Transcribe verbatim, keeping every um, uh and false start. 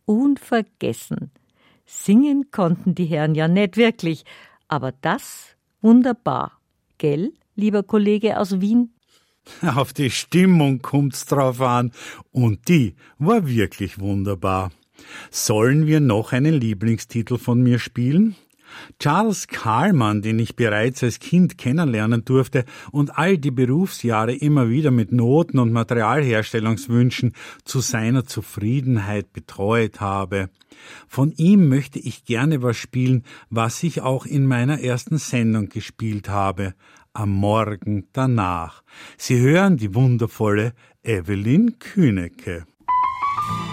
unvergessen. Singen konnten die Herren ja nicht wirklich, aber das wunderbar. Gell, lieber Kollege aus Wien? Auf die Stimmung kommt's drauf an, und die war wirklich wunderbar. Sollen wir noch einen Lieblingstitel von mir spielen? Charles Kallman, den ich bereits als Kind kennenlernen durfte und all die Berufsjahre immer wieder mit Noten und Materialherstellungswünschen zu seiner Zufriedenheit betreut habe. Von ihm möchte ich gerne was spielen, was ich auch in meiner ersten Sendung gespielt habe, am Morgen danach. Sie hören die wundervolle Evelyn Kühneke.